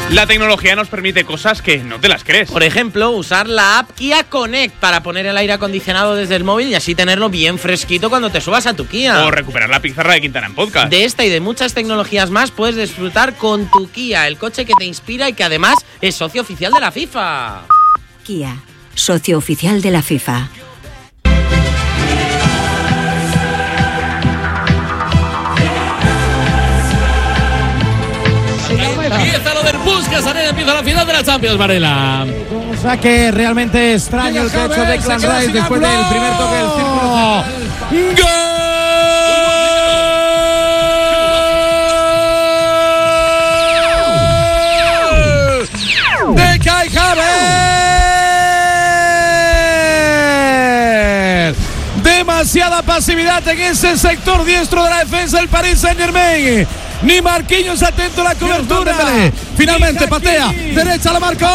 La tecnología nos permite cosas que no te las crees. Por ejemplo, usar la app Kia Connect para poner el aire acondicionado desde el móvil y así tenerlo bien fresquito cuando te subas a tu Kia. O recuperar la pizarra de Quintana en podcast. De esta y de muchas tecnologías más puedes disfrutar con tu Kia, el coche que te inspira y que además es socio oficial de la FIFA. Kia, socio oficial de la FIFA. Empieza lo del Puskás Arena, empieza la final de la Champions, Varela. Un saque realmente extraño el que ha hecho Declan Rice después del primer toque del círculo. ¡Gol! ¡De Kai Havertz! Demasiada pasividad en ese sector diestro de la defensa del Paris Saint-Germain. Ni Marquinhos atento a la cobertura. Finalmente patea. Derecha la marcó.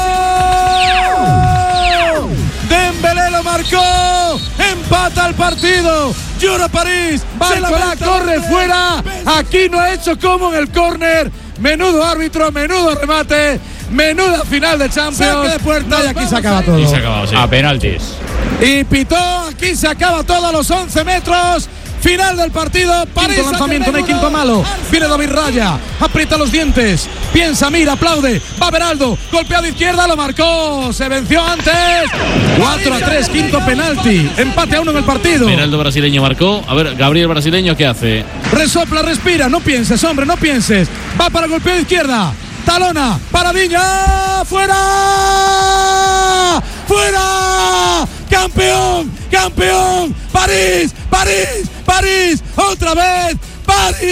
Dembélé lo marcó. Empata el partido. Llora París. Barcola corre fuera. Aquí no ha hecho como en el córner. Menudo árbitro, menudo remate. Menuda final de Champions. Saque de puerta y aquí se acaba todo. Y se acaba, sí. A penaltis. Y pitó. Aquí se acaba todo a los 11 metros. Final del partido, París. Quinto lanzamiento, no hay quinto malo. Viene David Raya, aprieta los dientes, piensa, mira, aplaude. Va Beraldo, golpeado izquierda, lo marcó. Se venció antes. 4-3, quinto penalti. Empate a 1 en el partido. Beraldo brasileño marcó. A ver, Gabriel brasileño, ¿qué hace? Resopla, respira, no pienses, hombre, no pienses. Va para el golpeo izquierda. Talona, para Viña. ¡Fuera! ¡Fuera! ¡Campeón! ¡Campeón! ¡París! ¡París! ¡París! ¡Otra vez! ¡París!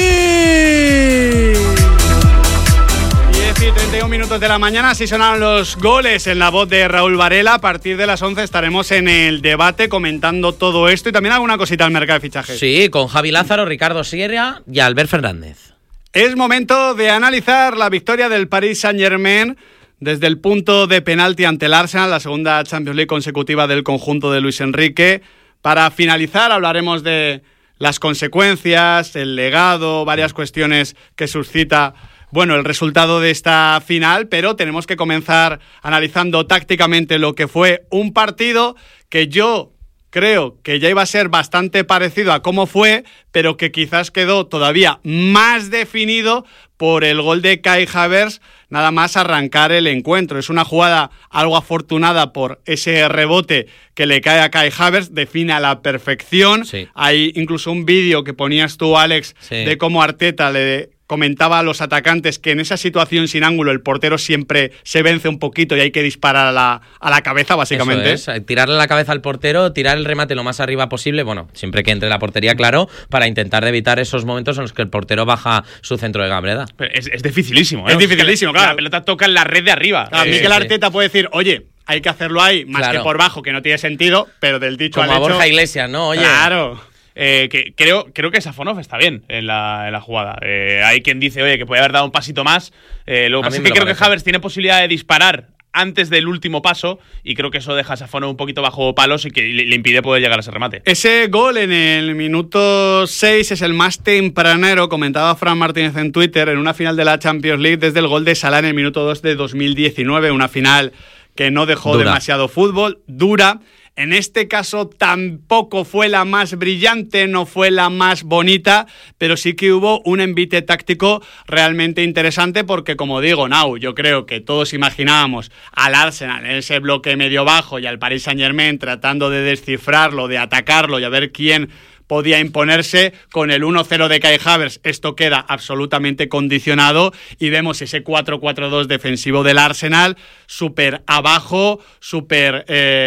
10:31 minutos de la mañana, así sonaron los goles en la voz de Raúl Varela. A partir de las 11 estaremos en el debate comentando todo esto y también alguna cosita al mercado de fichajes. Sí, con Javi Lázaro, Ricardo Sierra y Albert Fernández. Es momento de analizar la victoria del Paris Saint-Germain desde el punto de penalti ante el Arsenal, la segunda Champions League consecutiva del conjunto de Luis Enrique. Para finalizar hablaremos de las consecuencias, el legado, varias cuestiones que suscita, bueno, el resultado de esta final, pero tenemos que comenzar analizando tácticamente lo que fue un partido que yo creo que ya iba a ser bastante parecido a cómo fue, pero que quizás quedó todavía más definido por el gol de Kai Havertz nada más arrancar el encuentro. Es una jugada algo afortunada por ese rebote que le cae a Kai Havertz, define a la perfección. Sí. Hay incluso un vídeo que ponías tú, Alex, sí, de cómo Arteta le comentaba a los atacantes que en esa situación sin ángulo el portero siempre se vence un poquito y hay que disparar a la cabeza, básicamente. Eso es, tirarle la cabeza al portero, tirar el remate lo más arriba posible, bueno, siempre que entre la portería, claro, para intentar evitar esos momentos en los que el portero baja su centro de gravedad. Es dificilísimo, ¿eh? Es dificilísimo, claro. La pelota toca en la red de arriba. Miguel Arteta puede decir, oye, hay que hacerlo ahí, más claro, que por bajo, que no tiene sentido, pero del dicho como al a hecho... Borja Iglesias, ¿no? Oye, claro. Que creo que Safonov está bien en la jugada. Hay quien dice, oye, que puede haber dado un pasito más. Lo que pasa es que creo que Havertz tiene posibilidad de disparar antes del último paso y creo que eso deja a Safonov un poquito bajo palos y que le impide poder llegar a ese remate. Ese gol en el minuto 6 es el más tempranero, comentaba Fran Martínez en Twitter, en una final de la Champions League desde el gol de Salah en el minuto 2 de 2019, una final que no dejó demasiado fútbol, dura. En este caso tampoco fue la más brillante, no fue la más bonita, pero sí que hubo un envite táctico realmente interesante porque, como digo, yo creo que todos imaginábamos al Arsenal en ese bloque medio bajo y al Paris Saint-Germain tratando de descifrarlo, de atacarlo y a ver quién podía imponerse. Con el 1-0 de Kai Havertz esto queda absolutamente condicionado y vemos ese 4-4-2 defensivo del Arsenal súper abajo, súper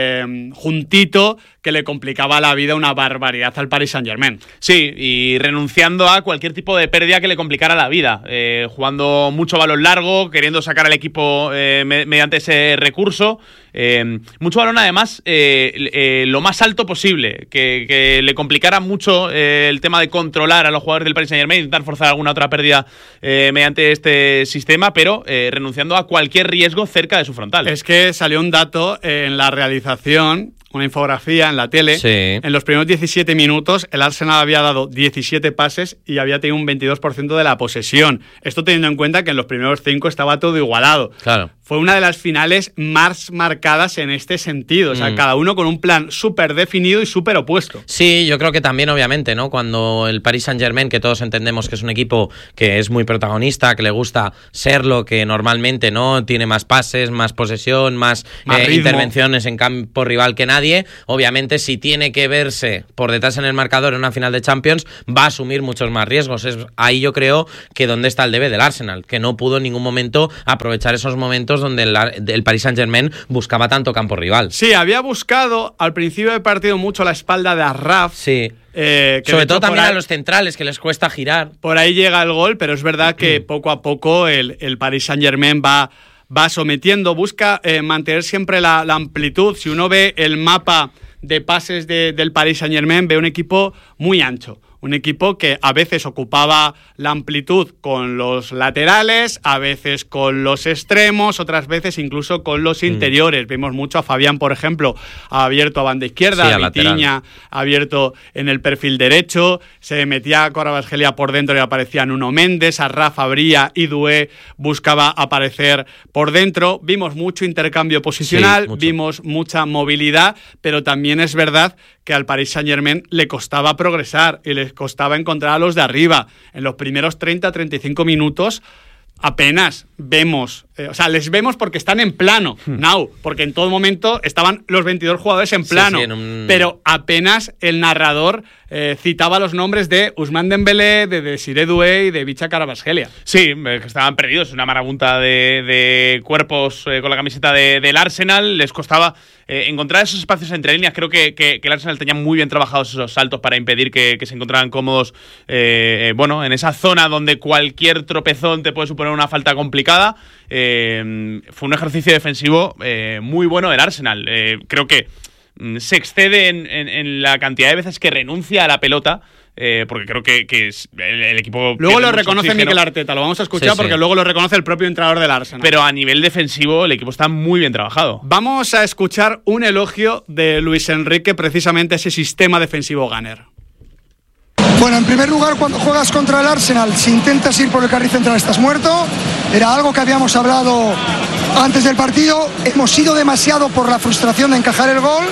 juntito, que le complicaba la vida una barbaridad al Paris Saint-Germain. Sí, y renunciando a cualquier tipo de pérdida que le complicara la vida, jugando mucho balón largo, queriendo sacar al equipo mediante ese recurso. Mucho balón además lo más alto posible, que le complicara mucho el tema de controlar a los jugadores del Paris Saint-Germain, intentar forzar alguna otra pérdida mediante este sistema, pero renunciando a cualquier riesgo cerca de su frontal. Es que salió un dato en la realización, una infografía en la tele. Sí. En los primeros 17 minutos el Arsenal había dado 17 pases y había tenido un 22% de la posesión. Esto teniendo en cuenta que en los primeros 5 estaba todo igualado. Claro. Fue una de las finales más marcadas en este sentido. O sea, cada uno con un plan súper definido y súper opuesto. Sí, yo creo que también, obviamente, ¿no? Cuando el Paris Saint-Germain, que todos entendemos que es un equipo que es muy protagonista, que le gusta serlo, que normalmente no tiene más pases, más posesión, más intervenciones en campo rival que nadie, obviamente si tiene que verse por detrás en el marcador en una final de Champions, va a asumir muchos más riesgos. Es ahí yo creo que donde está el debe del Arsenal, que no pudo en ningún momento aprovechar esos momentos donde el Paris Saint-Germain buscaba tanto campo rival. Sí, había buscado al principio del partido mucho la espalda de Arraf. Sí. Sobre todo también a los centrales, que les cuesta girar. Por ahí llega el gol, pero es verdad que poco a poco el Paris Saint-Germain va sometiendo, busca mantener siempre la amplitud. Si uno ve el mapa de pases del Paris Saint-Germain, ve un equipo muy ancho. Un equipo que a veces ocupaba la amplitud con los laterales, a veces con los extremos, otras veces incluso con los interiores. Vimos mucho a Fabián, por ejemplo, abierto a banda izquierda, sí, a Vitinha abierto en el perfil derecho, se metía a Kvaratskhelia por dentro y aparecía Nuno Méndez, a Rafa abría y Doué buscaba aparecer por dentro. Vimos mucho intercambio posicional, sí, vimos mucha movilidad, pero también es verdad que al Paris Saint-Germain le costaba progresar y les costaba encontrar a los de arriba. En los primeros 30-35 minutos apenas vemos, les vemos porque están en plano, porque en todo momento estaban los 22 jugadores en plano, sí, pero apenas el narrador citaba los nombres de Ousmane Dembélé, de Desiré Doué y de Vicha Kvaratskhelia. Sí, que estaban perdidos, una marabunta de cuerpos con la camiseta del Arsenal, les costaba encontrar esos espacios entre líneas. Creo que el Arsenal tenía muy bien trabajados esos saltos para impedir que se encontraran cómodos en esa zona donde cualquier tropezón te puede suponer una falta complicada. Fue un ejercicio defensivo muy bueno del Arsenal. Creo que se excede en la cantidad de veces que renuncia a la pelota, porque creo que el equipo... Luego lo reconoce Mikel Arteta, lo vamos a escuchar, sí, porque luego lo reconoce el propio entrenador del Arsenal. Pero a nivel defensivo el equipo está muy bien trabajado. Vamos a escuchar un elogio de Luis Enrique precisamente a ese sistema defensivo gunner. Bueno, en primer lugar, cuando juegas contra el Arsenal, si intentas ir por el carril central estás muerto. Era algo que habíamos hablado antes del partido. Hemos ido demasiado por la frustración de encajar el gol.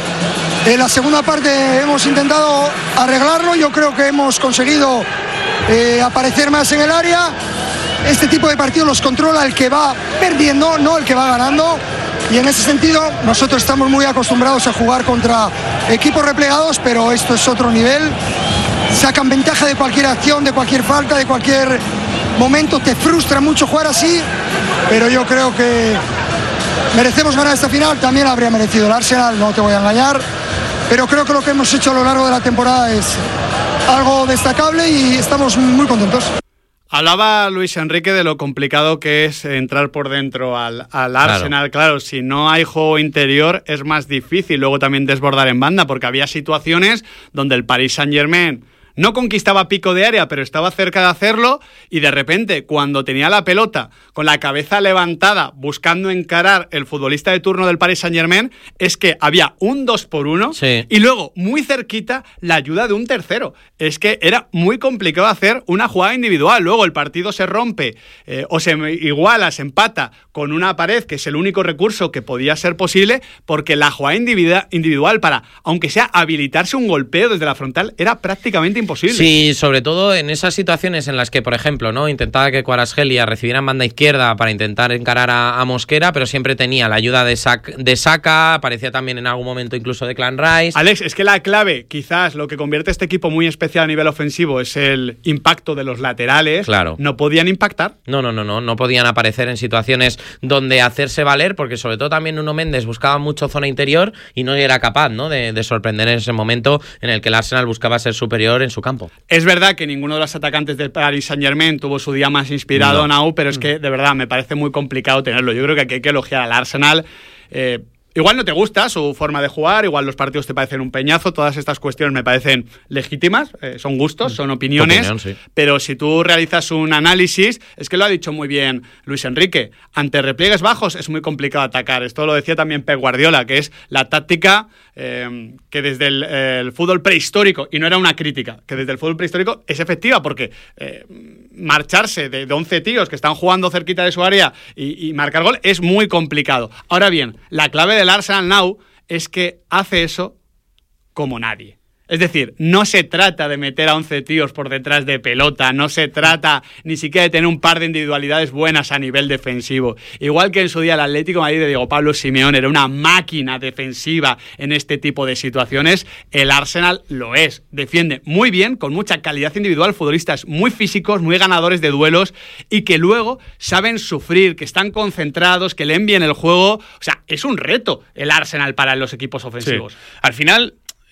En la segunda parte hemos intentado arreglarlo. Yo creo que hemos conseguido aparecer más en el área. Este tipo de partidos los controla el que va perdiendo, no el que va ganando. Y en ese sentido nosotros estamos muy acostumbrados a jugar contra equipos replegados, pero esto es otro nivel. Sacan ventaja de cualquier acción, de cualquier falta, de cualquier momento. Te frustra mucho jugar así, pero yo creo que merecemos ganar esta final. También habría merecido el Arsenal, no te voy a engañar, pero creo que lo que hemos hecho a lo largo de la temporada es algo destacable y estamos muy contentos. Hablaba Luis Enrique de lo complicado que es entrar por dentro al Arsenal. Claro, si no hay juego interior es más difícil luego también desbordar en banda, porque había situaciones donde el Paris Saint-Germain no conquistaba pico de área, pero estaba cerca de hacerlo, y de repente, cuando tenía la pelota con la cabeza levantada buscando encarar el futbolista de turno del Paris Saint-Germain, es que había un 2-1, sí, y luego, muy cerquita, la ayuda de un tercero. Es que era muy complicado hacer una jugada individual. Luego el partido se rompe, o se iguala, se empata con una pared, que es el único recurso que podía ser posible, porque la jugada individual para, aunque sea habilitarse un golpeo desde la frontal, era prácticamente imposible. Sí, sobre todo en esas situaciones en las que, por ejemplo, ¿no?, intentaba que Kvaratskhelia recibiera en banda izquierda para intentar encarar a Mosquera, pero siempre tenía la ayuda de Saka, aparecía también en algún momento incluso de Clan Rice. Alex, es que la clave, quizás lo que convierte a este equipo muy especial a nivel ofensivo, es el impacto de los laterales. Claro. No podían impactar. No podían aparecer en situaciones donde hacerse valer, porque sobre todo también Nuno Méndez buscaba mucho zona interior y no era capaz, ¿no?, de sorprender en ese momento en el que el Arsenal buscaba ser superior en su campo. Es verdad que ninguno de los atacantes del Paris Saint-Germain tuvo su día más inspirado, Nau, pero es que de verdad me parece muy complicado tenerlo. Yo creo que aquí hay que elogiar al Arsenal. igual no te gusta su forma de jugar, igual los partidos te parecen un peñazo, todas estas cuestiones me parecen legítimas, son gustos, son opiniones, sí. Pero si tú realizas un análisis, es que lo ha dicho muy bien Luis Enrique, ante repliegues bajos es muy complicado atacar. Esto lo decía también Pep Guardiola, que es la táctica que desde el fútbol prehistórico, y no era una crítica, que desde el fútbol prehistórico es efectiva, porque marcharse de 11 tíos que están jugando cerquita de su área y marcar gol es muy complicado. Ahora bien, la clave del Arsenal Now es que hace eso como nadie. Es decir, no se trata de meter a 11 tíos por detrás de pelota, no se trata ni siquiera de tener un par de individualidades buenas a nivel defensivo. Igual que en su día el Atlético de Madrid de Diego Pablo Simeone era una máquina defensiva en este tipo de situaciones, el Arsenal lo es. Defiende muy bien, con mucha calidad individual, futbolistas muy físicos, muy ganadores de duelos y que luego saben sufrir, que están concentrados, que leen bien el juego. O sea, es un reto el Arsenal para los equipos ofensivos. Sí. Al final...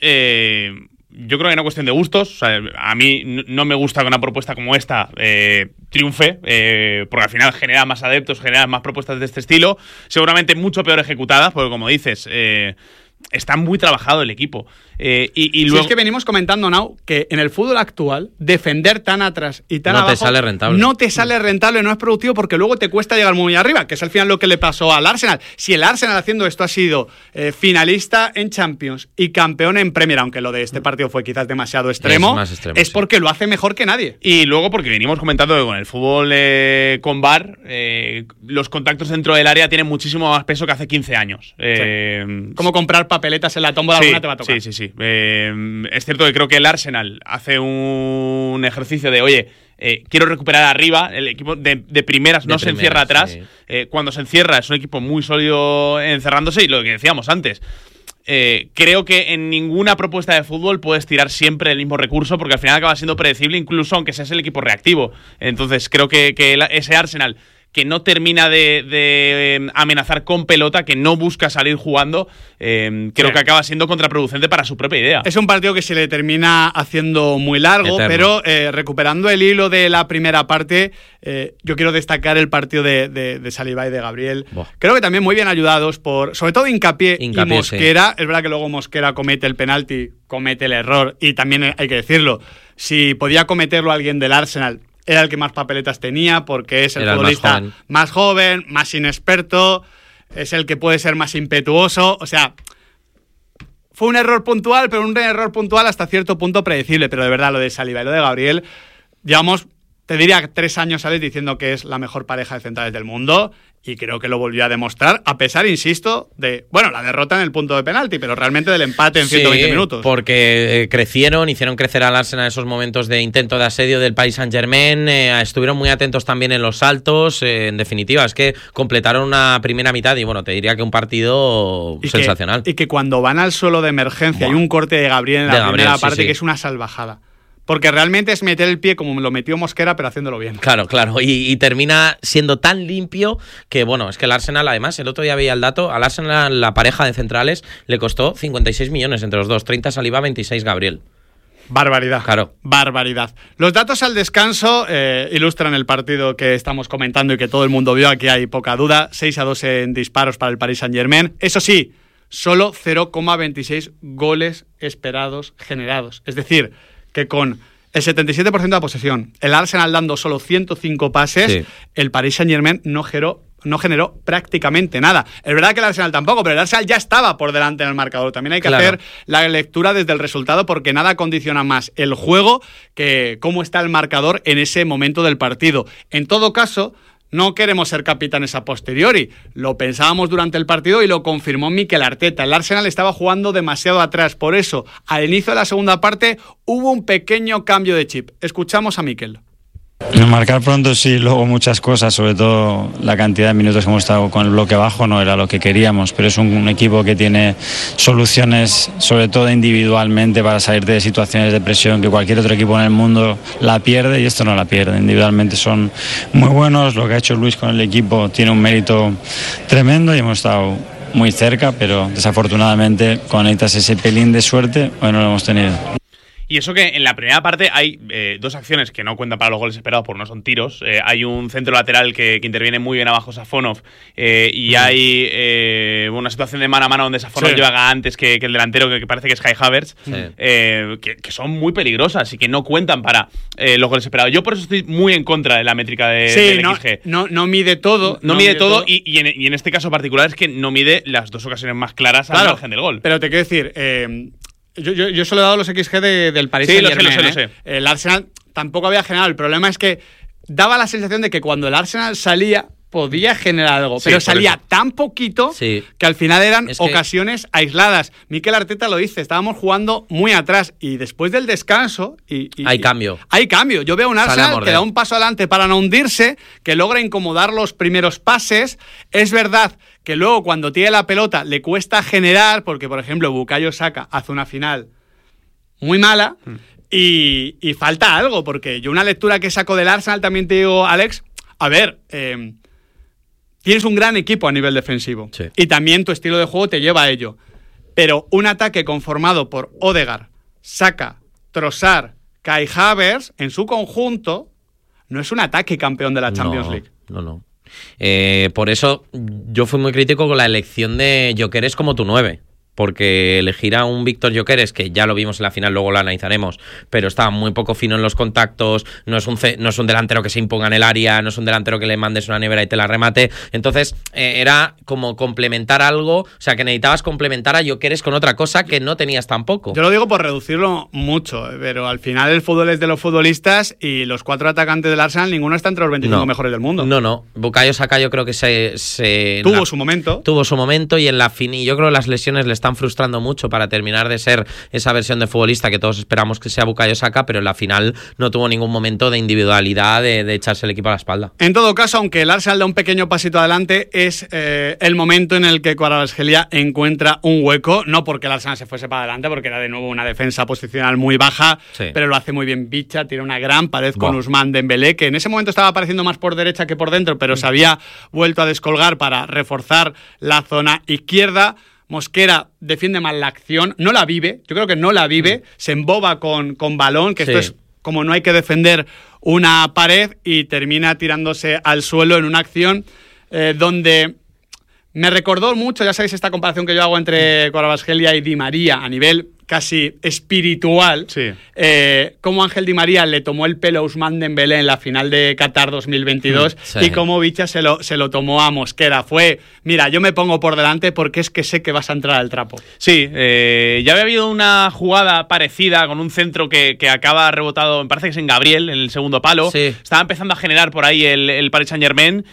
yo creo que no es cuestión de gustos. O sea, a mí no me gusta que una propuesta como esta triunfe, porque al final genera más adeptos, genera más propuestas de este estilo, seguramente mucho peor ejecutadas, porque como dices, está muy trabajado el equipo. Y luego... Si es que venimos comentando, Nau, que en el fútbol actual, defender tan atrás y tan no abajo te sale rentable. No te sale rentable, no es productivo, porque luego te cuesta llegar muy arriba, que es al final lo que le pasó al Arsenal. Si el Arsenal haciendo esto ha sido finalista en Champions y campeón en Premier, aunque lo de este partido fue quizás demasiado extremo, es porque lo hace mejor que nadie. Y luego porque venimos comentando que con el fútbol con VAR, los contactos dentro del área tienen muchísimo más peso que hace 15 años. Sí. Como comprar papeletas en la tómbola, alguna te va a tocar. Sí. Es cierto que creo que el Arsenal hace un ejercicio de, oye, quiero recuperar arriba, el equipo de primeras no se encierra atrás. Sí. Cuando se encierra es un equipo muy sólido encerrándose, y lo que decíamos antes, creo que en ninguna propuesta de fútbol puedes tirar siempre el mismo recurso, porque al final acaba siendo predecible, incluso aunque seas el equipo reactivo. Entonces creo que ese Arsenal que no termina de amenazar con pelota, que no busca salir jugando, creo que acaba siendo contraproducente para su propia idea. Es un partido que se le termina haciendo muy largo, pero recuperando el hilo de la primera parte, yo quiero destacar el partido de Saliba y de Gabriel. Creo que también muy bien ayudados por, sobre todo, Hincapié y Mosquera. Sí. Es verdad que luego Mosquera comete el penalti, comete el error, y también hay que decirlo, si podía cometerlo alguien del Arsenal, era el que más papeletas tenía, porque es el futbolista más joven, más inexperto, es el que puede ser más impetuoso. O sea, fue un error puntual, pero un error puntual hasta cierto punto predecible. Pero de verdad, lo de Saliba y lo de Gabriel, llevamos, te diría, 3 años, Alex, diciendo que es la mejor pareja de centrales del mundo, y creo que lo volvió a demostrar, a pesar, insisto, de, bueno, la derrota en el punto de penalti, pero realmente del empate en 120 minutos. Porque hicieron crecer al Arsenal en esos momentos de intento de asedio del Paris Saint-Germain, estuvieron muy atentos también en los saltos, en definitiva, es que completaron una primera mitad y, bueno, te diría que un partido sensacional. Y que cuando van al suelo de emergencia, hay un corte de Gabriel en la primera parte que es una salvajada. Porque realmente es meter el pie como lo metió Mosquera, pero haciéndolo bien. Claro. Y termina siendo tan limpio que, bueno, es que el Arsenal, además, el otro día veía el dato, al Arsenal la pareja de centrales le costó 56 millones entre los dos, 30 Saliba, 26 Gabriel. Barbaridad. Claro. Barbaridad. Los datos al descanso ilustran el partido que estamos comentando y que todo el mundo vio. Aquí hay poca duda. 6-2 en disparos para el Paris Saint-Germain. Eso sí, solo 0,26 goles esperados generados. Es decir, que con el 77% de la posesión, el Arsenal dando solo 105 pases, el Paris Saint-Germain no generó prácticamente nada. Es verdad que el Arsenal tampoco, pero el Arsenal ya estaba por delante en el marcador. También hay que hacer la lectura desde el resultado, porque nada condiciona más el juego que cómo está el marcador en ese momento del partido. En todo caso, no queremos ser capitanes a posteriori. Lo pensábamos durante el partido y lo confirmó Mikel Arteta. El Arsenal estaba jugando demasiado atrás. Por eso, al inicio de la segunda parte, hubo un pequeño cambio de chip. Escuchamos a Mikel. Marcar pronto sí, luego muchas cosas, sobre todo la cantidad de minutos que hemos estado con el bloque bajo no era lo que queríamos, pero es un equipo que tiene soluciones, sobre todo individualmente, para salir de situaciones de presión que cualquier otro equipo en el mundo la pierde, y esto no la pierde. Individualmente son muy buenos, lo que ha hecho Luis con el equipo tiene un mérito tremendo y hemos estado muy cerca, pero desafortunadamente con necesitas ese pelín de suerte, hoy no lo hemos tenido. Y eso que en la primera parte hay dos acciones que no cuentan para los goles esperados porque no son tiros. Hay un centro lateral que interviene muy bien abajo Safonov y hay una situación de mano a mano donde Safonov llega antes que el delantero, que parece que es Kai Havertz, que son muy peligrosas y que no cuentan para los goles esperados. Yo por eso estoy muy en contra de la métrica del XG. No mide todo. No mide todo y en este caso particular es que no mide las dos ocasiones más claras al margen del gol. Pero te quiero decir... Yo solo he dado los XG del Paris Saint-Germain. Lo sé. El Arsenal tampoco había generado. El problema es que daba la sensación de que cuando el Arsenal salía podía generar algo, pero salía tan poquito que al final eran ocasiones aisladas. Mikel Arteta lo dice, estábamos jugando muy atrás y después del descanso... Hay cambio. Hay cambio. Yo veo un Arsenal que da un paso adelante para no hundirse, que logra incomodar los primeros pases. Es verdad que luego cuando tiene la pelota le cuesta generar, porque por ejemplo Bukayo Saka hace una final muy mala y falta algo, porque yo una lectura que saco del Arsenal también te digo, Alex, a ver, tienes un gran equipo a nivel defensivo y también tu estilo de juego te lleva a ello, pero un ataque conformado por Odegaard, Saka, Trossard, Kai Havertz en su conjunto no es un ataque campeón de la Champions League. No. Por eso yo fui muy crítico con la elección de Gyökeres como tu 9. Porque elegir a un Víctor Gyökeres, que ya lo vimos en la final, luego lo analizaremos, pero estaba muy poco fino en los contactos, no es un delantero que se imponga en el área, no es un delantero que le mandes una nevera y te la remate. Entonces era como complementar algo, o sea, que necesitabas complementar a Gyökeres con otra cosa que no tenías tampoco. Yo lo digo por reducirlo mucho, pero al final el fútbol es de los futbolistas y los 4 atacantes del Arsenal, ninguno está entre los 25 mejores del mundo. No. Bukayo Saka yo creo que tuvo su momento. Tuvo su momento y y yo creo que las lesiones le están frustrando mucho para terminar de ser esa versión de futbolista que todos esperamos que sea Bukayo Saka, pero en la final no tuvo ningún momento de individualidad de echarse el equipo a la espalda. En todo caso, aunque el Arsenal da un pequeño pasito adelante, es el momento en el que Kvaratskhelia encuentra un hueco, no porque el Arsenal se fuese para adelante, porque era de nuevo una defensa posicional muy baja, pero lo hace muy bien Bicha, tiene una gran pared con Ousmane Dembélé, que en ese momento estaba apareciendo más por derecha que por dentro, pero se había vuelto a descolgar para reforzar la zona izquierda. Mosquera defiende mal la acción, no la vive, yo creo que no la vive, se emboba con balón, que esto es como no hay que defender una pared, y termina tirándose al suelo en una acción donde me recordó mucho, ya sabéis esta comparación que yo hago entre Kvaratskhelia y Di María a nivel casi espiritual, cómo Ángel Di María le tomó el pelo a Ousmane Dembélé en la final de Qatar 2022 y cómo Bicha se lo tomó a Mosquera. Fue, mira, yo me pongo por delante porque es que sé que vas a entrar al trapo. Sí, ya había habido una jugada parecida con un centro que acaba rebotado, me parece que es en Gabriel, en el segundo palo. Estaba empezando a generar por ahí el Paris Saint-Germain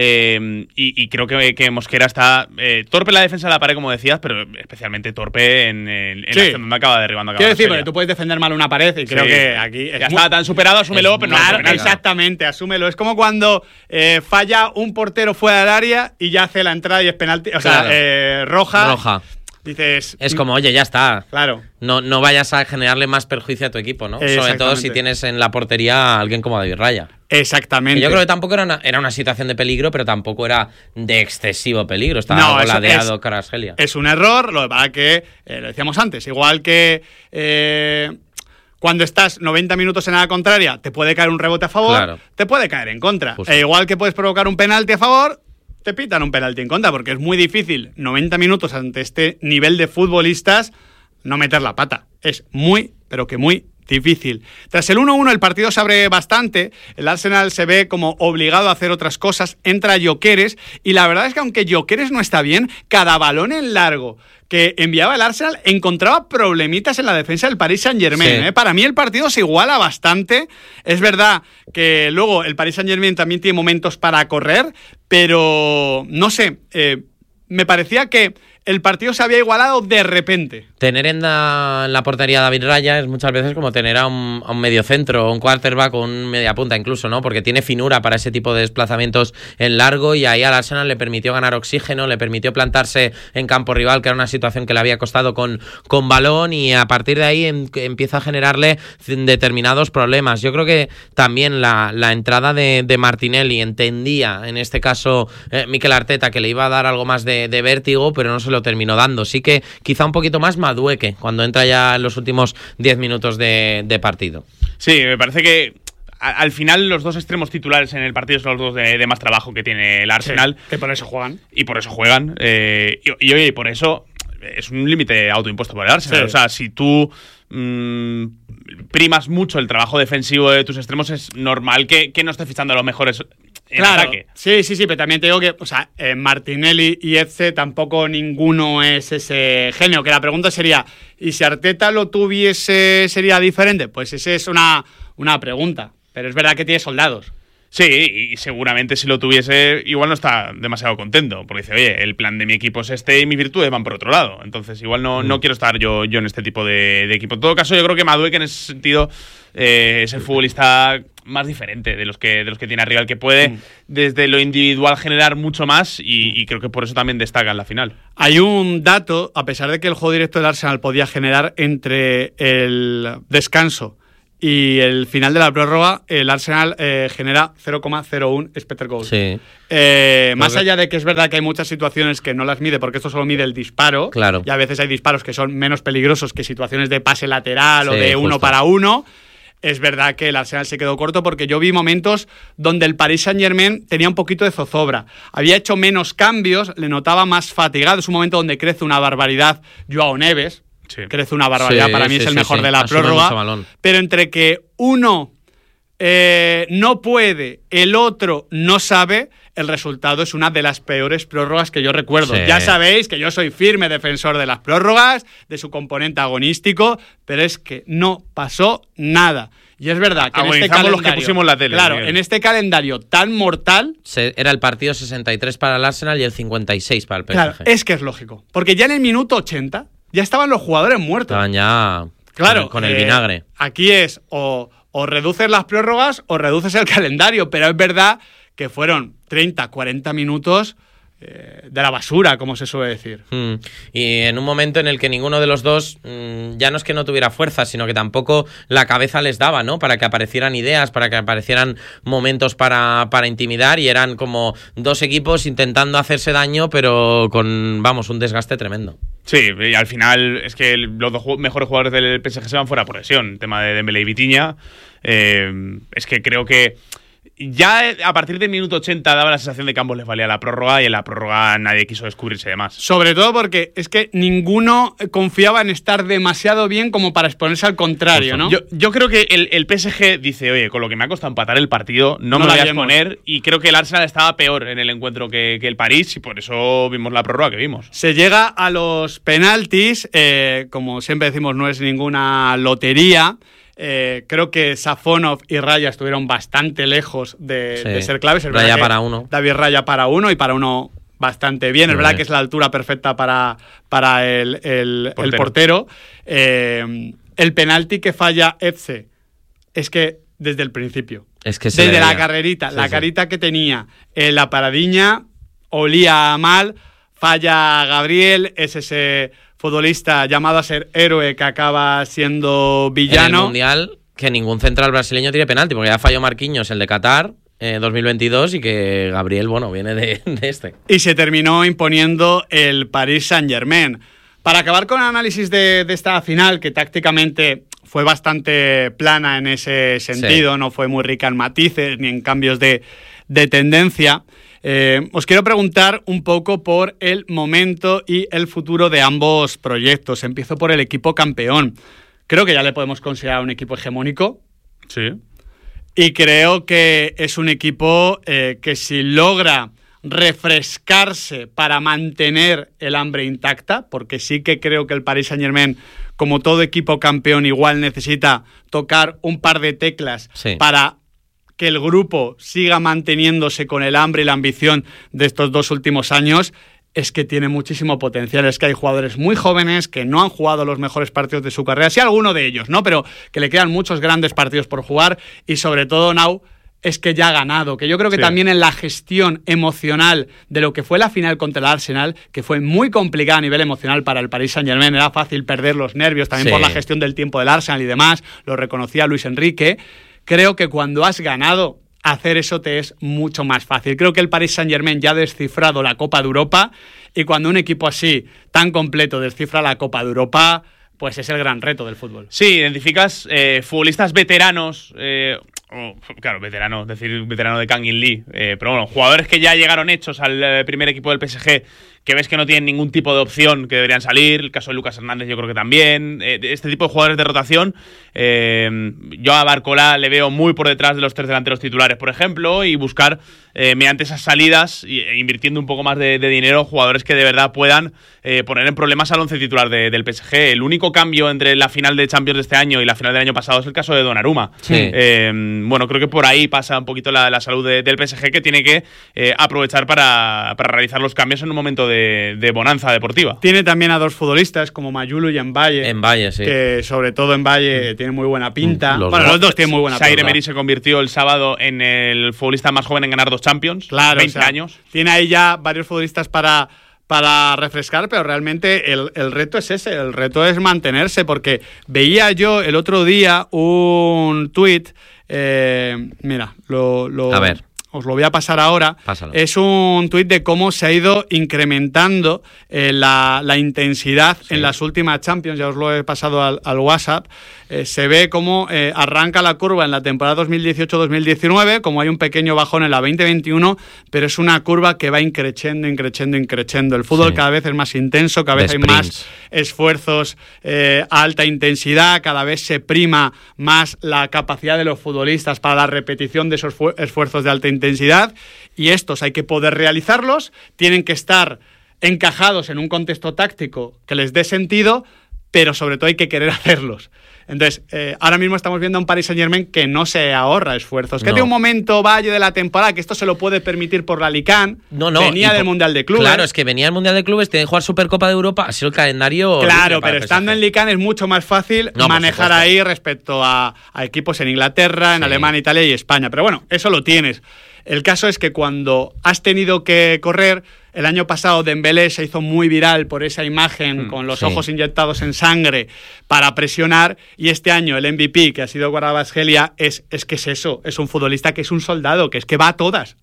y creo que Mosquera está torpe en la defensa de la pared, como decías, pero especialmente torpe en la acción donde acaba derribando. Quiero decir, porque tú puedes defender mal una pared y creo que aquí... Ya está tan superado, asúmelo, pero claro, no exactamente, asúmelo. Es como cuando falla un portero fuera del área y ya hace la entrada y es penalti, o sea, roja. Dices... Es como, oye, ya está. Claro. No vayas a generarle más perjuicio a tu equipo, ¿no? Sobre todo si tienes en la portería a alguien como David Raya. Exactamente. Y yo creo que tampoco era una situación de peligro, pero tampoco era de excesivo peligro. Estaba ladeado Kvaratskhelia. Es un error, lo que pasa que, lo decíamos antes, igual que... cuando estás 90 minutos en la contraria, te puede caer un rebote a favor, te puede caer en contra. Igual que puedes provocar un penalti a favor, te pitan un penalti en contra, porque es muy difícil 90 minutos ante este nivel de futbolistas no meter la pata. Es muy, pero que muy difícil. Tras el 1-1 el partido se abre bastante, el Arsenal se ve como obligado a hacer otras cosas, entra Gyökeres y la verdad es que aunque Gyökeres no está bien, cada balón en largo que enviaba el Arsenal encontraba problemitas en la defensa del Paris Saint-Germain. Para mí el partido se iguala bastante. Es verdad que luego el Paris Saint-Germain también tiene momentos para correr, pero no sé, me parecía que el partido se había igualado de repente. Tener en la portería a David Raya es muchas veces como tener a un mediocentro o un quarterback o un media punta incluso, ¿no? Porque tiene finura para ese tipo de desplazamientos en largo y ahí al Arsenal le permitió ganar oxígeno, le permitió plantarse en campo rival, que era una situación que le había costado con balón, y a partir de ahí empieza a generarle determinados problemas. Yo creo que también la entrada de Martinelli entendía, en este caso Mikel Arteta, que le iba a dar algo más de vértigo, pero no se lo lo terminó dando. Sí que quizá un poquito más Madueke cuando entra ya en los últimos 10 minutos de partido. Sí, me parece que al final los dos extremos titulares en el partido son los dos de más trabajo que tiene el Arsenal. Sí, que por eso juegan. Y por eso juegan. Y oye, por eso es un límite autoimpuesto por el Arsenal. Sí. O sea, si tú primas mucho el trabajo defensivo de tus extremos, es normal que no esté fichando a los mejores en ataque. Sí, pero también te digo que, o sea, Martinelli y Eze tampoco ninguno es ese genio. Que la pregunta sería, ¿y si Arteta lo tuviese, sería diferente? Pues esa es una pregunta. Pero es verdad que tiene soldados. Sí, y seguramente si lo tuviese, igual no está demasiado contento, porque dice, oye, el plan de mi equipo es este y mis virtudes van por otro lado. Entonces igual no quiero estar yo en este tipo de equipo. En todo caso, yo creo que Madueke en ese sentido es el futbolista más diferente de los que tiene arriba, el que puede desde lo individual generar mucho más y creo que por eso también destaca en la final. Hay un dato, a pesar de que el juego directo del Arsenal podía generar entre el descanso y el final de la prórroga, el Arsenal genera 0,01 expected goals. Sí. Más allá de que es verdad que hay muchas situaciones que no las mide, porque esto solo mide el disparo, claro. Y a veces hay disparos que son menos peligrosos que situaciones de pase lateral o de justo. 1 para 1. Es verdad que el Arsenal se quedó corto porque yo vi momentos donde el Paris Saint-Germain tenía un poquito de zozobra. Había hecho menos cambios, le notaba más fatigado. Es un momento donde crece una barbaridad Joao Neves. Sí. Crece una barbaridad, para mí es el mejor de la prórroga, pero entre que uno no puede, el otro no sabe, el resultado es una de las peores prórrogas que yo recuerdo. Ya sabéis que yo soy firme defensor de las prórrogas, de su componente agonístico, pero es que no pasó nada. Y es verdad que en este calendario, los que pusimos la tele, claro, en este calendario tan mortal, era el partido 63 para el Arsenal y el 56 para el PSG. Claro, es que es lógico, porque ya en el minuto 80 ya estaban los jugadores muertos. Estaban ya con el vinagre. Aquí es o reduces las prórrogas o reduces el calendario, pero es verdad que fueron 30, 40 minutos de la basura, como se suele decir. Y en un momento en el que ninguno de los dos ya no es que no tuviera fuerza, sino que tampoco la cabeza les daba, ¿no? Para que aparecieran ideas, para que aparecieran momentos para intimidar, y eran como dos equipos intentando hacerse daño, pero con, un desgaste tremendo. Sí, y al final es que los dos mejores jugadores del PSG se van fuera por lesión. El tema de Dembélé y Vitinha. Es que creo que ya a partir del minuto 80 daba la sensación de que ambos les valía la prórroga, y en la prórroga nadie quiso descubrirse de más. Sobre todo porque es que ninguno confiaba en estar demasiado bien como para exponerse al contrario, ¿no? Yo creo que el PSG dice, oye, con lo que me ha costado empatar el partido, no me voy a exponer, y creo que el Arsenal estaba peor en el encuentro que el París, y por eso vimos la prórroga que vimos. Se llega a los penaltis, como siempre decimos, no es ninguna lotería. Creo que Safonov y Raya estuvieron bastante lejos de ser claves. Es Raya para uno. David Raya para uno, y para uno bastante bien. Es verdad que es la altura perfecta para el portero. El penalti que falla Eze, es que desde el principio, desde la carrerita, la carita que tenía, la paradiña, olía mal. Falla Gabriel, es ese futbolista llamado a ser héroe que acaba siendo villano. En el Mundial, que ningún central brasileño tiene penalti, porque ya falló Marquinhos, el de Qatar 2022, y que Gabriel, viene de este. Y se terminó imponiendo el Paris Saint-Germain. Para acabar con el análisis de esta final, que tácticamente fue bastante plana en ese sentido, no fue muy rica en matices ni en cambios de tendencia, os quiero preguntar un poco por el momento y el futuro de ambos proyectos. Empiezo por el equipo campeón. Creo que ya le podemos considerar un equipo hegemónico. Sí. Y creo que es un equipo que si logra refrescarse para mantener el hambre intacta, porque sí que creo que el Paris Saint-Germain, como todo equipo campeón, igual necesita tocar un par de teclas para que el grupo siga manteniéndose con el hambre y la ambición de estos 2 últimos años. Es que tiene muchísimo potencial. Es que hay jugadores muy jóvenes que no han jugado los mejores partidos de su carrera, sí alguno de ellos, ¿no? Pero que le quedan muchos grandes partidos por jugar, y sobre todo Nau es que ya ha ganado, que yo creo que también en la gestión emocional de lo que fue la final contra el Arsenal, que fue muy complicada a nivel emocional para el Paris Saint-Germain, era fácil perder los nervios también por la gestión del tiempo del Arsenal y demás, lo reconocía Luis Enrique. Creo que cuando has ganado hacer eso te es mucho más fácil. Creo que el Paris Saint-Germain ya ha descifrado la Copa de Europa, y cuando un equipo así, tan completo, descifra la Copa de Europa, pues es el gran reto del fútbol. Sí, identificas futbolistas veteranos, claro, veterano, es decir, veterano de Kangin Lee, pero bueno, jugadores que ya llegaron hechos al primer equipo del PSG, que ves que no tienen ningún tipo de opción, que deberían salir. El caso de Lucas Hernández yo creo que también. Este tipo de jugadores de rotación, yo a Barcola le veo muy por detrás de los 3 delanteros titulares, por ejemplo, y buscar mediante esas salidas e invirtiendo un poco más de dinero, jugadores que de verdad puedan poner en problemas al 11 titular del PSG. El único cambio entre la final de Champions de este año y la final del año pasado es el caso de Donnarumma. Sí. Bueno, creo que por ahí pasa un poquito la salud del PSG, que tiene que aprovechar para realizar los cambios en un momento de bonanza deportiva. Tiene también a 2 futbolistas como Mayulu y Mbaye. Mbaye, sí. Que sobre todo Mbaye tiene muy buena pinta. Los dos tienen muy buena pinta. Zaire Emery se convirtió el sábado en el futbolista más joven en ganar 2 Champions. Claro, 20 años. Tiene ahí ya varios futbolistas para refrescar, pero realmente el reto es ese, el reto es mantenerse, porque veía yo el otro día un tuit, mira, a ver. Os lo voy a pasar ahora. Pásalo. Es un tuit de cómo se ha ido incrementando la intensidad en las últimas Champions. Ya os lo he pasado al WhatsApp. Se ve cómo arranca la curva en la temporada 2018-2019, como hay un pequeño bajón en la 2021, pero es una curva que va increciendo. El fútbol cada vez es más intenso, cada vez hay más esfuerzos a alta intensidad, cada vez se prima más la capacidad de los futbolistas para la repetición de esos esfuerzos de alta intensidad, y estos hay que poder realizarlos, tienen que estar encajados en un contexto táctico que les dé sentido, pero sobre todo hay que querer hacerlos. Entonces, ahora mismo estamos viendo a un Paris Saint-Germain que no se ahorra esfuerzos, que tiene un momento valle de la temporada, que esto se lo puede permitir por la Ligue 1, venía del Mundial de Clubes. Claro, es que venía del Mundial de Clubes, tiene que jugar Supercopa de Europa, ha sido el calendario... Claro, pero estando en Ligue 1 es mucho más fácil manejar ahí respecto a equipos en Inglaterra, en Alemania, Italia y España. Pero bueno, eso lo tienes. El caso es que cuando has tenido que correr, el año pasado Dembélé se hizo muy viral por esa imagen con los ojos inyectados en sangre para presionar, y este año el MVP, que ha sido Kvaratskhelia, es que es eso, es un futbolista que es un soldado, que es que va a todas.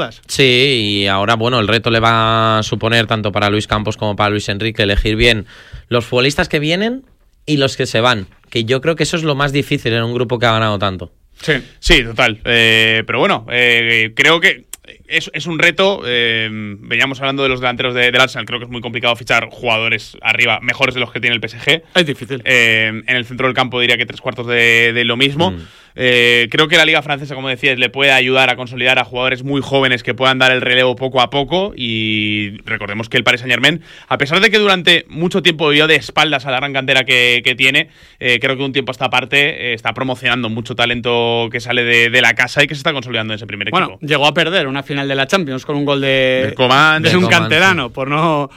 Sí, y ahora, bueno, el reto le va a suponer tanto para Luis Campos como para Luis Enrique elegir bien los futbolistas que vienen y los que se van, que yo creo que eso es lo más difícil en un grupo que ha ganado tanto. Sí, total. Pero bueno, creo que es un reto. Veníamos hablando de los delanteros del Arsenal. Creo que es muy complicado fichar jugadores arriba mejores de los que tiene el PSG. Es difícil. En el centro del campo diría que 3/4 de lo mismo. Creo que la Liga Francesa, como decías, le puede ayudar a consolidar a jugadores muy jóvenes que puedan dar el relevo poco a poco, y recordemos que el Paris Saint-Germain, a pesar de que durante mucho tiempo vivió de espaldas a la gran cantera que tiene, creo que un tiempo a esta parte está promocionando mucho talento que sale de la casa y que se está consolidando en ese primer equipo. Bueno, llegó a perder una final de la Champions con un gol de Coman, de un canterano, por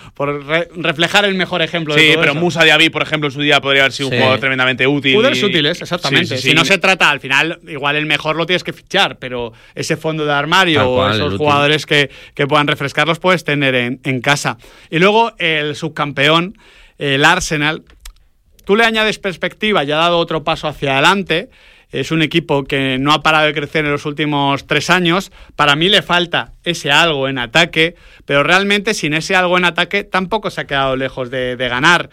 reflejar el mejor ejemplo de todo pero eso. Moussa Diaby, por ejemplo, en su día podría haber sido un jugador tremendamente útil. Jugadores útiles, exactamente. Sí. Si no se trata, al final, igual el mejor lo tienes que fichar, pero ese fondo de armario o esos jugadores que puedan refrescar los puedes tener en casa. Y luego el subcampeón, el Arsenal, tú le añades perspectiva, ya ha dado otro paso hacia adelante. Es un equipo que no ha parado de crecer en los últimos 3 años. Para mí le falta ese algo en ataque, pero realmente sin ese algo en ataque tampoco se ha quedado lejos de ganar.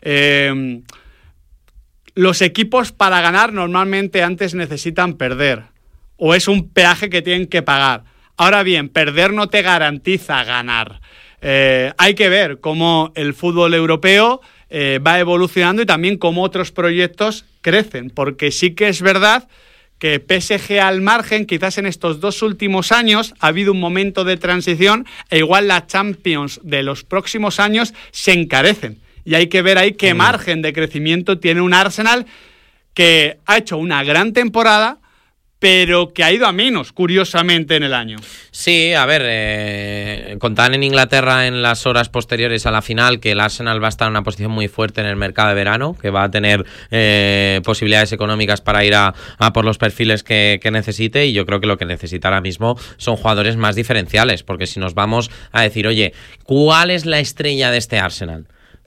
Los equipos para ganar normalmente antes necesitan perder, o es un peaje que tienen que pagar. Ahora bien, perder no te garantiza ganar. Hay que ver cómo el fútbol europeo va evolucionando y también cómo otros proyectos crecen, porque sí que es verdad que PSG al margen, quizás en estos 2 últimos años ha habido un momento de transición, e igual las Champions de los próximos años se encarecen. Y hay que ver ahí qué margen de crecimiento tiene un Arsenal que ha hecho una gran temporada, pero que ha ido a menos, curiosamente, en el año. Sí, a ver, contaban en Inglaterra en las horas posteriores a la final que el Arsenal va a estar en una posición muy fuerte en el mercado de verano, que va a tener posibilidades económicas para ir a por los perfiles que necesite, y yo creo que lo que necesita ahora mismo son jugadores más diferenciales, porque si nos vamos a decir, oye, ¿cuál es la estrella de este Arsenal?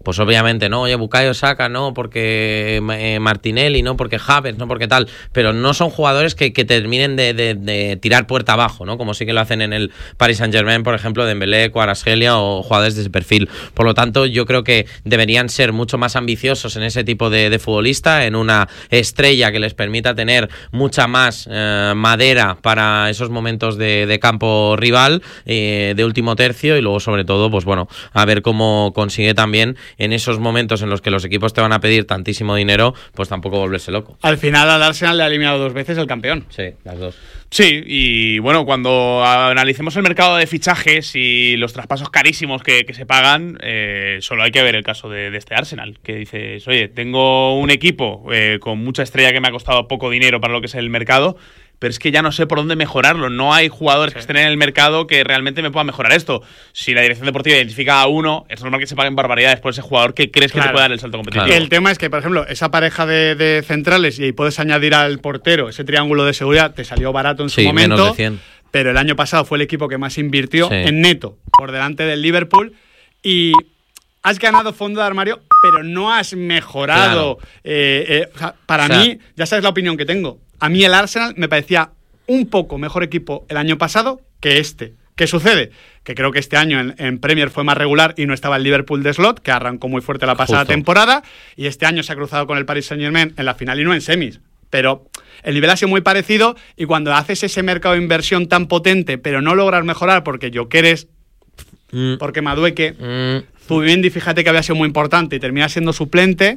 pues obviamente, no, oye, Bukayo Saka, no, porque Martinelli, no, porque Havertz, no, porque tal, pero no son jugadores que terminen de tirar puerta abajo, ¿no? Como sí que lo hacen en el Paris Saint-Germain, por ejemplo, Dembélé, Kvaratskhelia o jugadores de ese perfil. Por lo tanto, yo creo que deberían ser mucho más ambiciosos en ese tipo de futbolista, en una estrella que les permita tener mucha más madera para esos momentos de campo rival, de último tercio, y luego, sobre todo, pues bueno, a ver cómo consigue también en esos momentos en los que los equipos te van a pedir tantísimo dinero, pues tampoco volverse loco. Al final al Arsenal le ha eliminado 2 veces el campeón. Sí, las 2. Sí, y bueno, cuando analicemos el mercado de fichajes y los traspasos carísimos que se pagan, solo hay que ver el caso de este Arsenal, que dices, oye, tengo un equipo con mucha estrella que me ha costado poco dinero para lo que es el mercado, pero es que ya no sé por dónde mejorarlo. No hay jugadores que estén en el mercado que realmente me puedan mejorar esto. Si la dirección deportiva identifica a uno, es normal que se paguen barbaridades por ese jugador que crees que te puede dar el salto competitivo. Claro. El tema es que, por ejemplo, esa pareja de centrales, y puedes añadir al portero, ese triángulo de seguridad, te salió barato en su momento. Menos de 100. Pero el año pasado fue el equipo que más invirtió en neto, por delante del Liverpool, y has ganado fondo de armario, pero no has mejorado. Claro. O sea, para mí, ya sabes la opinión que tengo. A mí el Arsenal me parecía un poco mejor equipo el año pasado que este. ¿Qué sucede? Que creo que este año en Premier fue más regular y no estaba el Liverpool de Slot, que arrancó muy fuerte la pasada temporada, y este año se ha cruzado con el Paris Saint-Germain en la final y no en semis. Pero el nivel ha sido muy parecido, y cuando haces ese mercado de inversión tan potente, pero no logras mejorar porque Gyökeres, porque Madueke, Zubimendi, fíjate que había sido muy importante y termina siendo suplente,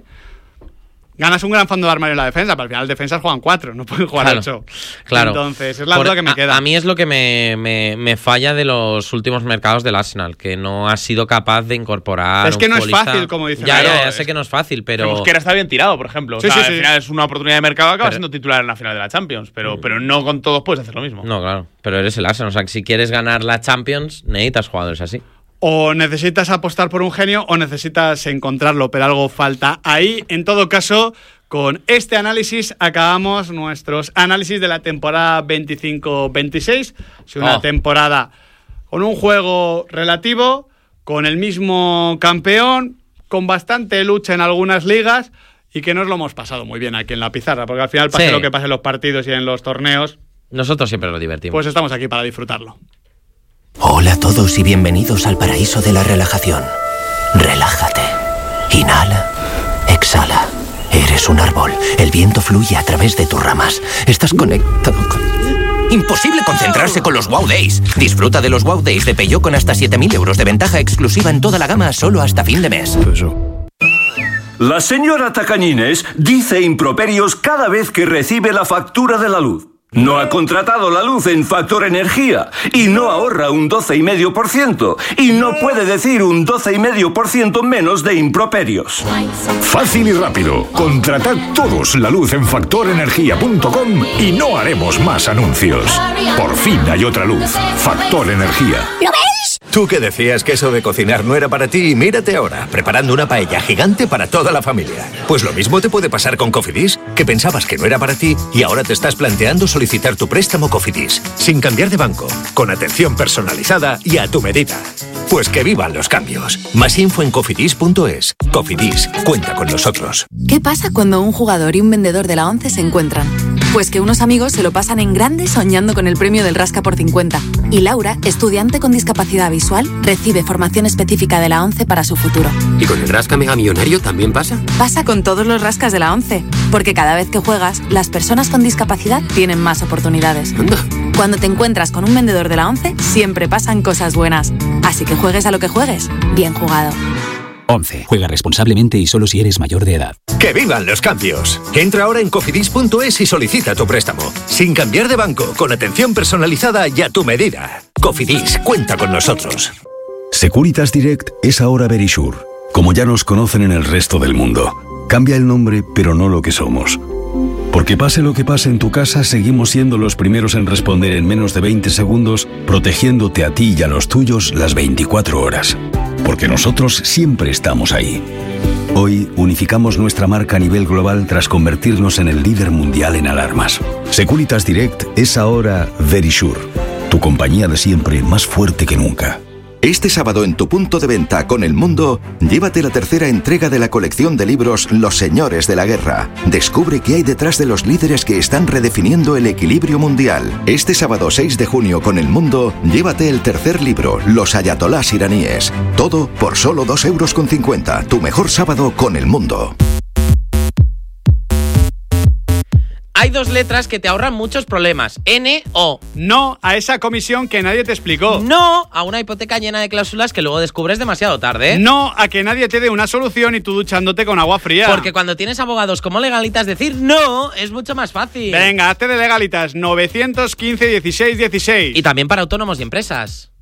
ganas un gran fondo de armario en la defensa, pero al final las defensas juegan 4, no pueden jugar 8. Claro. Entonces, es la duda que me queda. A mí es lo que me falla de los últimos mercados del Arsenal, que no ha sido capaz de incorporar. Es que no es fácil, como dicen. Ya sé que no es fácil, pero. Mosquera está bien tirado, por ejemplo. Sí, al final es una oportunidad de mercado, acaba siendo titular en la final de la Champions, pero no con todos puedes hacer lo mismo. No, claro. Pero eres el Arsenal. O sea, que si quieres ganar la Champions, necesitas jugadores así. O necesitas apostar por un genio o necesitas encontrarlo, pero algo falta ahí. En todo caso, con este análisis acabamos nuestros análisis de la temporada 25-26. Es una temporada con un juego relativo, con el mismo campeón, con bastante lucha en algunas ligas, y que nos lo hemos pasado muy bien aquí en la pizarra, porque al final, pase lo que pase en los partidos y en los torneos, nosotros siempre lo divertimos. Pues estamos aquí para disfrutarlo. Hola a todos y bienvenidos al paraíso de la relajación. Relájate. Inhala. Exhala. Eres un árbol. El viento fluye a través de tus ramas. Estás conectado con... Imposible concentrarse con los Wow Days. Disfruta de los Wow Days de Peugeot con hasta 7.000 euros de ventaja exclusiva en toda la gama solo hasta fin de mes. La señora Tacañines dice improperios cada vez que recibe la factura de la luz. No ha contratado la luz en Factor Energía y no ahorra un 12,5% y no puede decir un 12,5% menos de improperios. Fácil y rápido. Contratad todos la luz en factorenergia.com y no haremos más anuncios. Por fin hay otra luz. Factor Energía. ¿Lo veis? Tú que decías que eso de cocinar no era para ti, mírate ahora, preparando una paella gigante para toda la familia. Pues lo mismo te puede pasar con Cofidis, que pensabas que no era para ti y ahora te estás planteando solicitar tu préstamo Cofidis, sin cambiar de banco, con atención personalizada y a tu medida. Pues que vivan los cambios. Más info en cofidis.es. Cofidis, cuenta con nosotros. ¿Qué pasa cuando un jugador y un vendedor de la ONCE se encuentran? Pues que unos amigos se lo pasan en grande soñando con el premio del Rasca por 50. Y Laura, estudiante con discapacidad visual, recibe formación específica de la ONCE para su futuro. ¿Y con el Rasca Mega Millonario también pasa? Pasa con todos los rascas de la ONCE. Porque cada vez que juegas, las personas con discapacidad tienen más oportunidades. Anda. Cuando te encuentras con un vendedor de la ONCE, siempre pasan cosas buenas. Así que juegues a lo que juegues, bien jugado. 11. Juega responsablemente y solo si eres mayor de edad. ¡Que vivan los cambios! Entra ahora en cofidis.es y solicita tu préstamo. Sin cambiar de banco, con atención personalizada y a tu medida. Cofidis, cuenta con nosotros. Securitas Direct es ahora Verisure, como ya nos conocen en el resto del mundo. Cambia el nombre, pero no lo que somos. Porque pase lo que pase en tu casa, seguimos siendo los primeros en responder en menos de 20 segundos, protegiéndote a ti y a los tuyos las 24 horas. Porque nosotros siempre estamos ahí. Hoy unificamos nuestra marca a nivel global tras convertirnos en el líder mundial en alarmas. Securitas Direct es ahora Verisure, tu compañía de siempre más fuerte que nunca. Este sábado en tu punto de venta Con el Mundo, llévate la tercera entrega de la colección de libros Los Señores de la Guerra. Descubre qué hay detrás de los líderes que están redefiniendo el equilibrio mundial. Este sábado 6 de junio Con el Mundo, llévate el tercer libro, Los Ayatolás iraníes. Todo por solo 2,50 €. Tu mejor sábado con el mundo. Hay dos letras que te ahorran muchos problemas. N-O. No a esa comisión que nadie te explicó. No a una hipoteca llena de cláusulas que luego descubres demasiado tarde. No a que nadie te dé una solución y tú duchándote con agua fría. Porque cuando tienes abogados como Legalitas, decir no es mucho más fácil. Venga, hazte de Legalitas. 915 16 16. Y también para autónomos y empresas.